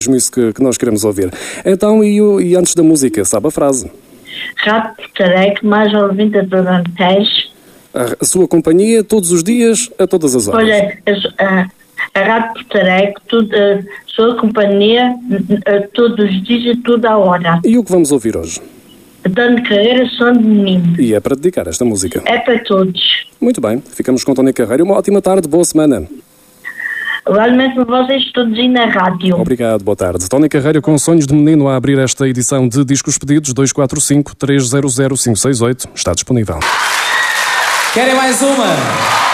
mesmo isso que nós queremos ouvir. Então, e antes da música, sabe a frase? Rádio Portareque, mais ouvinte do Alentejo. A sua companhia, todos os dias, a todas as horas. Olha, a Rádio Portareque, sua companhia, todos os dias e toda a hora. E o que vamos ouvir hoje? Dando Carreira, Som de Menino. E é para dedicar esta música. É para todos. Muito bem, ficamos com Tony Carreiro. Uma ótima tarde, boa semana. Igualmente para vocês todos aí na rádio. Obrigado, boa tarde. Tony Carreiro com Sonhos de Menino a abrir esta edição de Discos Pedidos. 245-300-568. Está disponível. Querem mais uma?